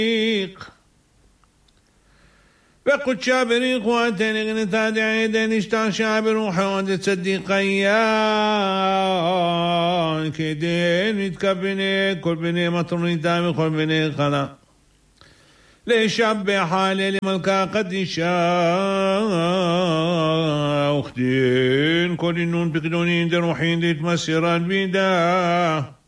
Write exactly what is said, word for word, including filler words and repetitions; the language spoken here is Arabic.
وقد شابر إخواتين اغنتاد عيدين اشتع شابر وحواد صديقيان كيدين يتكبني كل بني مطرني دامي كل بني خلا ليشاب حالي لملكا قد شاء أختين كل النون بقدونين دروحين ديت مسيران بيدا